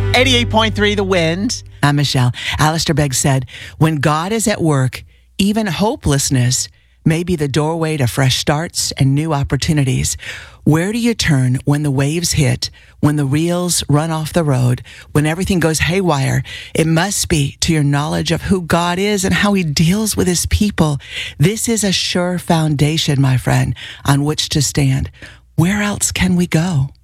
88.3 The Wind. I'm Michelle. Alistair Begg said, when God is at work, even hopelessness may be the doorway to fresh starts and new opportunities. Where do you turn when the waves hit, when the reels run off the road, when everything goes haywire? It must be to your knowledge of who God is and how he deals with his people. This is a sure foundation, my friend, on which to stand. Where else can we go?